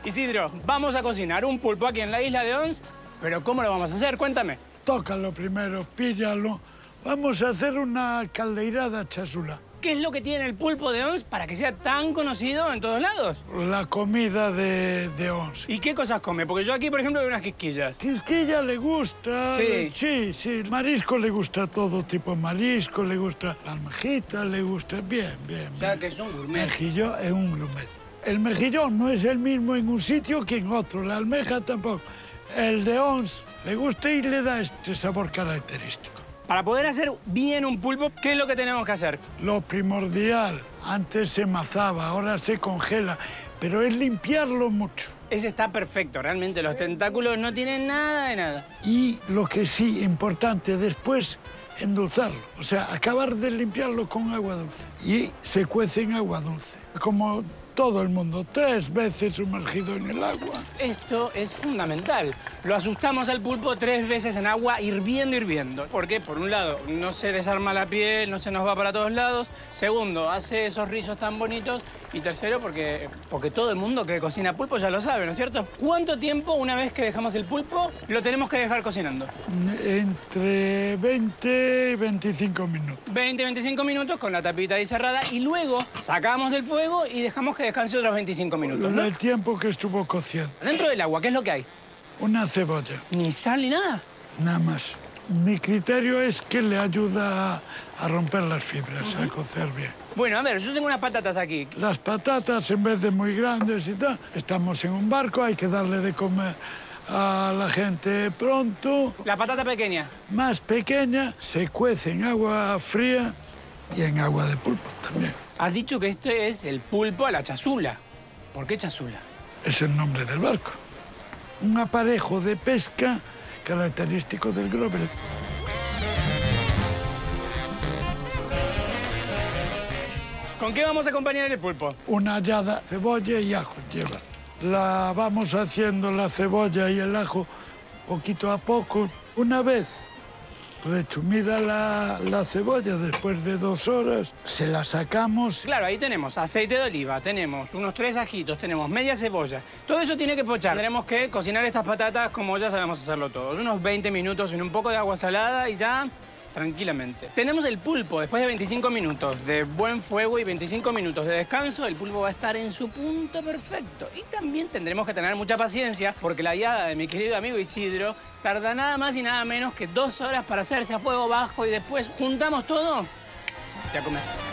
Isidro, vamos a cocinar un pulpo aquí en la isla de Ons, pero ¿cómo lo vamos a hacer? Cuéntame. Tócalo primero, píllalo. Vamos a hacer una caldeirada chasula. ¿Qué es lo que tiene el pulpo de Ons para que sea tan conocido en todos lados? La comida de Ons. ¿Y qué cosas come? Porque yo aquí, por ejemplo, veo unas quisquillas. Quisquilla le gusta. Sí. Sí. Marisco le gusta todo tipo de marisco, le gusta la almejita, le gusta. Bien. O sea, que es un gourmet. Mejillón es un gourmet. El mejillón no es el mismo en un sitio que en otro. La almeja tampoco. El de Ons le gusta y le da este sabor característico. Para poder hacer bien un pulpo, ¿qué es lo que tenemos que hacer? Lo primordial, antes se mazaba, ahora se congela, pero es limpiarlo mucho. Ese está perfecto, realmente los tentáculos no tienen nada de nada. Y lo que sí, importante, después endulzarlo, o sea, acabar de limpiarlo con agua dulce. Y se cuece en agua dulce, como todo el mundo, 3 veces sumergido en el agua. Esto es fundamental. Lo asustamos al pulpo 3 veces en agua hirviendo. Porque, por un lado, no se desarma la piel, no se nos va para todos lados. Segundo, hace esos rizos tan bonitos. Y tercero, porque todo el mundo que cocina pulpo ya lo sabe, ¿no es cierto? ¿Cuánto tiempo, una vez que dejamos el pulpo, lo tenemos que dejar cocinando? Entre 20 y 25 minutos. 20-25 minutos con la tapita ahí cerrada y luego sacamos del fuego y dejamos que descanse otros 25 minutos, ¿no? El tiempo que estuvo cociendo. Dentro del agua, ¿qué es lo que hay? Una cebolla. Ni sal ni nada. Nada más. Mi criterio es que le ayuda a romper las fibras, a cocer bien. Bueno, a ver, yo tengo unas patatas aquí. Las patatas, en vez de muy grandes y tal, estamos en un barco, hay que darle de comer a la gente pronto. La patata pequeña. Más pequeña, se cuece en agua fría y en agua de pulpo también. Has dicho que este es el pulpo a la chasula. ¿Por qué chasula? Es el nombre del barco. Un aparejo de pesca característico del Grove. ¿Con qué vamos a acompañar el pulpo? Una hallada, cebolla y ajo lleva. La vamos haciendo la cebolla y el ajo poquito a poco. Una vez rechumida la cebolla, después de 2 horas, se la sacamos. Claro, ahí tenemos aceite de oliva, tenemos unos 3 ajitos, tenemos media cebolla. Todo eso tiene que pochar. Tendremos que cocinar estas patatas como ya sabemos hacerlo todos. Unos 20 minutos en un poco de agua salada y ya tranquilamente. Tenemos el pulpo. Después de 25 minutos de buen fuego y 25 minutos de descanso, el pulpo va a estar en su punto perfecto. Y también tendremos que tener mucha paciencia porque la hallada de mi querido amigo Isidro tarda nada más y nada menos que 2 horas para hacerse a fuego bajo y después juntamos todo y a comer.